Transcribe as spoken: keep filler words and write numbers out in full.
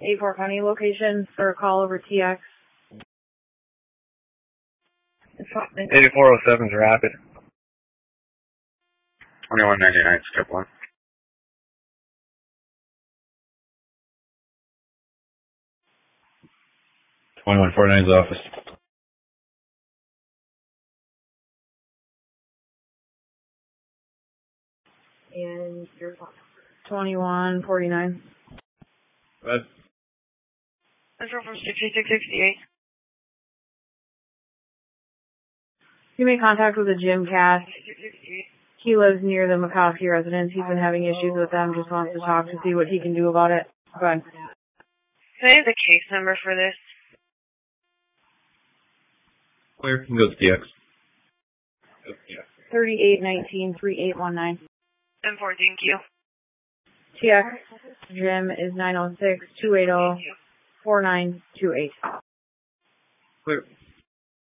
eight four County location for a call over T X. eighty-four oh seven's Rapid. twenty-one ninety-nine, step one. twenty-one forty-nine's office. And your twenty-one forty-nine. Go ahead. Central from sixty-six sixty-eight. You made contact with a Jim Cass. He lives near the McCoskey residence. He's been having issues with them. Just wants to talk to see what he can do about it. Go ahead. Can I have the case number for this? Clear. You can go to T X. thirty-eight nineteen thirty-eight nineteen. ten four, thank you. T X Jim is nine oh six two eight zero four nine two eight. Clear.